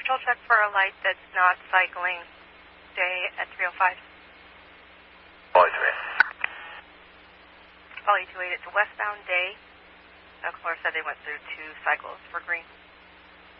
Patrol check for a light that's not cycling day at 305. Poly 228, it's a westbound day. Caller said they went through 2 cycles for green.